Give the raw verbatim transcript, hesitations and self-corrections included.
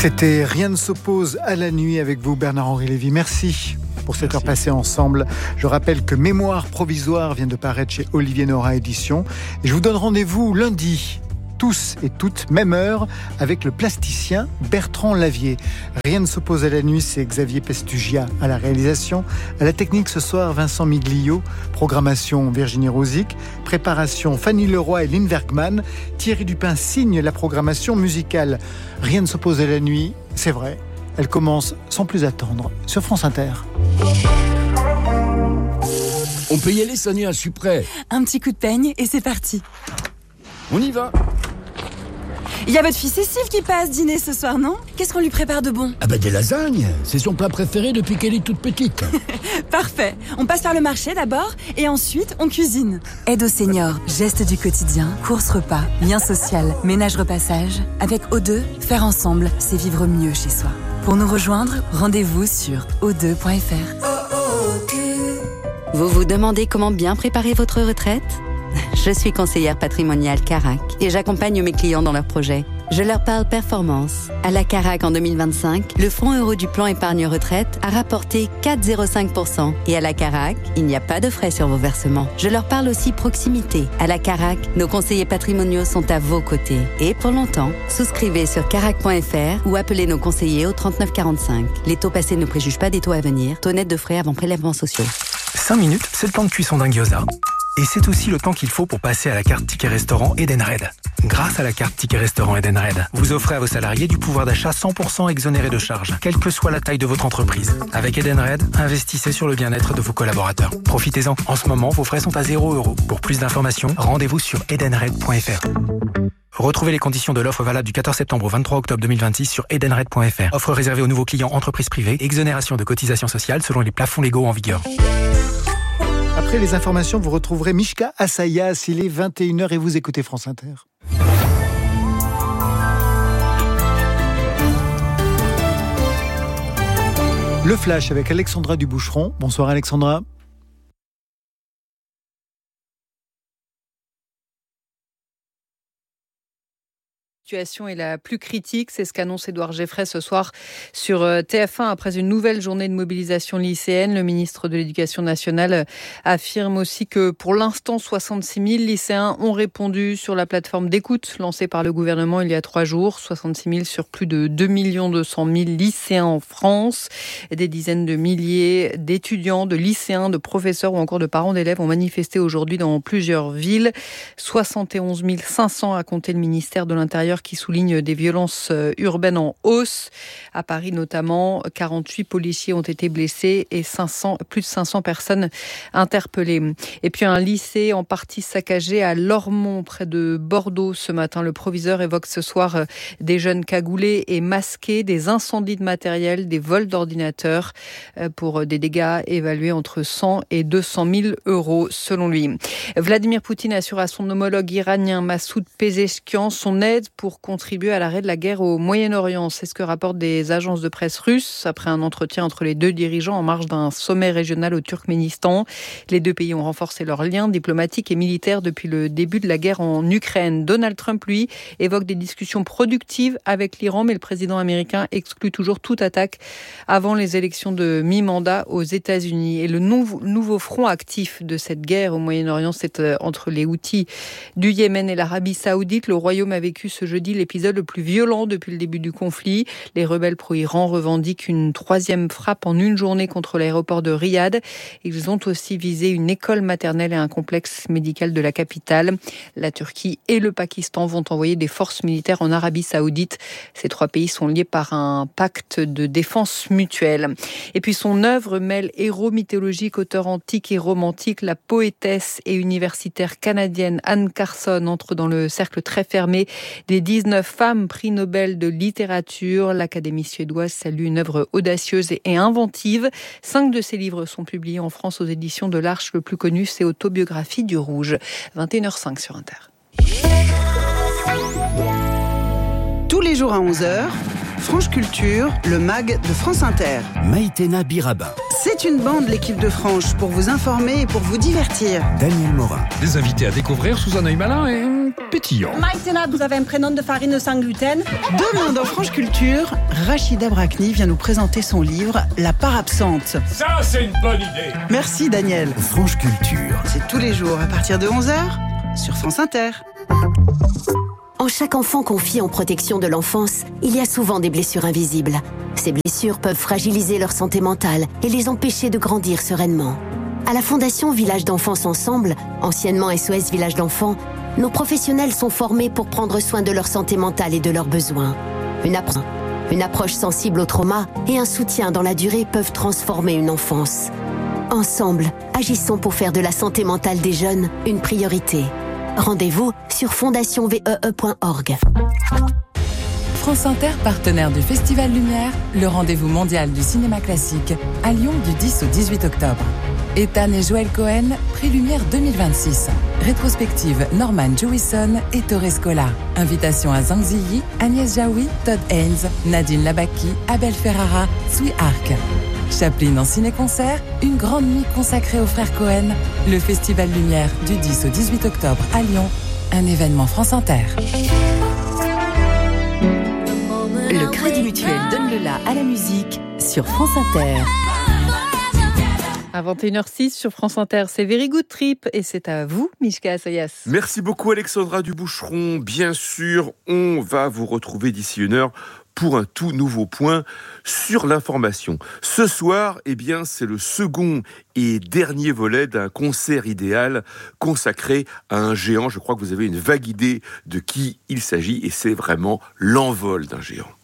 C'était Rien ne s'oppose à la nuit avec vous, Bernard-Henri Lévy. Merci pour cette Merci. heure passée ensemble. Je rappelle que Mémoire provisoire vient de paraître chez Olivier Nora Éditions. Et je vous donne rendez-vous lundi, tous et toutes, même heure, avec le plasticien Bertrand Lavier. Rien ne s'oppose à la nuit, c'est Xavier Pestugia à la réalisation. À la technique ce soir, Vincent Miglio. Programmation, Virginie Rosic. Préparation, Fanny Leroy et Lynn Bergman. Thierry Dupin signe la programmation musicale. Rien ne s'oppose à la nuit, c'est vrai. Elle commence sans plus attendre sur France Inter. On peut y aller, Sonia, je suis prêt. Un petit coup de peigne et c'est parti. On y va. Il y a votre fille Cécile qui passe dîner ce soir, non? Qu'est-ce qu'on lui prépare de bon? Ah bah des lasagnes. C'est son plat préféré depuis qu'elle est toute petite. Parfait. On passe par le marché d'abord et ensuite on cuisine. Aide aux seniors, gestes du quotidien, courses repas, lien social, ménage repassage. Avec O deux, faire ensemble, c'est vivre mieux chez soi. Pour nous rejoindre, rendez-vous sur o deux point f r. Vous vous demandez comment bien préparer votre retraite? Je suis conseillère patrimoniale Carac et j'accompagne mes clients dans leurs projets. Je leur parle performance. À la Carac en deux mille vingt-cinq, le fonds euro du plan épargne retraite a rapporté quatre virgule zéro cinq pour cent. Et à la Carac, il n'y a pas de frais sur vos versements. Je leur parle aussi proximité. À la Carac, nos conseillers patrimoniaux sont à vos côtés. Et pour longtemps, souscrivez sur carac point f r ou appelez nos conseillers au trente-neuf quarante-cinq. Les taux passés ne préjugent pas des taux à venir. Taux net de frais avant prélèvements sociaux. cinq minutes, c'est le temps de cuisson d'un gyoza. Et c'est aussi le temps qu'il faut pour passer à la carte Ticket Restaurant Edenred. Grâce à la carte Ticket Restaurant Edenred, vous offrez à vos salariés du pouvoir d'achat cent pour cent exonéré de charges, quelle que soit la taille de votre entreprise. Avec Edenred, investissez sur le bien-être de vos collaborateurs. Profitez-en. En ce moment, vos frais sont à zéro euro. Pour plus d'informations, rendez-vous sur edenred point f r. Retrouvez les conditions de l'offre valable du quatorze septembre au vingt-trois octobre deux mille vingt-six sur edenred point f r. Offre réservée aux nouveaux clients entreprises privées, exonération de cotisations sociales selon les plafonds légaux en vigueur. Après les informations, vous retrouverez Mishka Assayas. Il est vingt et une heures et vous écoutez France Inter. Le Flash avec Alexandra Duboucheron. Bonsoir Alexandra. La situation est la plus critique, c'est ce qu'annonce Édouard Geffray ce soir sur T F un après une nouvelle journée de mobilisation lycéenne. Le ministre de l'Éducation nationale affirme aussi que pour l'instant, soixante-six mille lycéens ont répondu sur la plateforme d'écoute lancée par le gouvernement il y a trois jours. soixante-six mille sur plus de deux millions deux cent mille lycéens en France. Des dizaines de milliers d'étudiants, de lycéens, de professeurs ou encore de parents d'élèves ont manifesté aujourd'hui dans plusieurs villes. soixante et onze mille cinq cents a compté le ministère de l'Intérieur qui souligne des violences urbaines en hausse. À Paris notamment, quarante-huit policiers ont été blessés et cinq cents, plus de cinq cents personnes interpellées. Et puis un lycée en partie saccagé à Lormont, près de Bordeaux ce matin. Le proviseur évoque ce soir des jeunes cagoulés et masqués, des incendies de matériel, des vols d'ordinateurs pour des dégâts évalués entre cent et deux cent mille euros selon lui. Vladimir Poutine assure à son homologue iranien Massoud Pezeshkian son aide pour contribuer à l'arrêt de la guerre au Moyen-Orient. C'est ce que rapportent des agences de presse russes après un entretien entre les deux dirigeants en marge d'un sommet régional au Turkménistan. Les deux pays ont renforcé leurs liens diplomatiques et militaires depuis le début de la guerre en Ukraine. Donald Trump, lui, évoque des discussions productives avec l'Iran, mais le président américain exclut toujours toute attaque avant les élections de mi-mandat aux États-Unis. Et le nouveau, nouveau front actif de cette guerre au Moyen-Orient, c'est entre les Houthis du Yémen et l'Arabie Saoudite. Le Royaume a vécu ce jeudi l'épisode le plus violent depuis le début du conflit. Les rebelles pro-Iran revendiquent une troisième frappe en une journée contre l'aéroport de Riyad. Ils ont aussi visé une école maternelle et un complexe médical de la capitale. La Turquie et le Pakistan vont envoyer des forces militaires en Arabie Saoudite. Ces trois pays sont liés par un pacte de défense mutuelle. Et puis son œuvre mêle héros mythologiques, auteurs antiques et romantiques. La poétesse et universitaire canadienne Anne Carson entre dans le cercle très fermé des dix-neuf femmes prix Nobel de littérature. L'Académie suédoise salue une œuvre audacieuse et inventive. Cinq de ses livres sont publiés en France aux éditions de l'Arche. Le plus connu, c'est Autobiographie du Rouge. vingt et une heures zéro cinq sur Inter. Tous les jours à onze heures, Franche Culture, le mag de France Inter. Maïtena Birabin. C'est une bande, l'équipe de Franche, pour vous informer et pour vous divertir. Daniel Morin. Des invités à découvrir sous un œil malin et pétillant. Maïtena, vous avez un prénom de farine sans gluten. Demain dans France Culture, Rachida Brakni vient nous présenter son livre La part absente. Ça, c'est une bonne idée. Merci Daniel. France Culture. C'est tous les jours à partir de onze heures sur France Inter. En chaque enfant confié en protection de l'enfance, il y a souvent des blessures invisibles. Ces blessures peuvent fragiliser leur santé mentale et les empêcher de grandir sereinement. À la Fondation Village d'Enfance Ensemble, anciennement S O S Village d'Enfants, nos professionnels sont formés pour prendre soin de leur santé mentale et de leurs besoins. Une, appro- une approche sensible au trauma et un soutien dans la durée peuvent transformer une enfance. Ensemble, agissons pour faire de la santé mentale des jeunes une priorité. Rendez-vous sur fondation v e e point org. France Inter, partenaire du Festival Lumière, le rendez-vous mondial du cinéma classique, à Lyon du dix au dix-huit octobre. Ethan et Joël Cohen, Prix Lumière deux mille vingt-six. Rétrospective Norman Jewison et Torres Scola. Invitation à Zhang Ziyi, Agnès Jaoui, Todd Haynes, Nadine Labaki, Abel Ferrara, Sui Arc. Chaplin en ciné-concert, une grande nuit consacrée aux frères Cohen. Le Festival Lumière du dix au dix-huit octobre à Lyon. Un événement France Inter. Le Crédit Mutuel donne le la à la musique sur France Inter. À vingt et une heures six sur France Inter, c'est Very Good Trip et c'est à vous, Mishka Assayas. Merci beaucoup Alexandra Duboucheron. Bien sûr, on va vous retrouver d'ici une heure pour un tout nouveau point sur l'information. Ce soir, eh bien, c'est le second et dernier volet d'un concert idéal consacré à un géant. Je crois que vous avez une vague idée de qui il s'agit et c'est vraiment l'envol d'un géant.